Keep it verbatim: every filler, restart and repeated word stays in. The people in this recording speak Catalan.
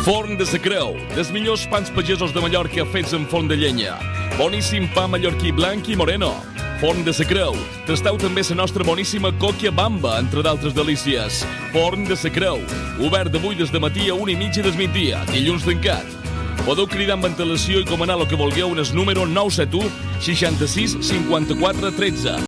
Forn de sa Creu, dels millors pans pagesos de Mallorca fets en forn de llenya. Boníssim pa mallorquí blanc i moreno. Forn de sa Creu. Tasteu també la nostra boníssima còquia bamba, entre d'altres delícies. Forn de sa Creu. Obert de vuit des de matí a una i mitja des migdia. Dilluns tancat. Podeu cridar amb antelació i comanar el que vulgueu en el número nou set u seixanta-sis cinquanta-quatre tretze.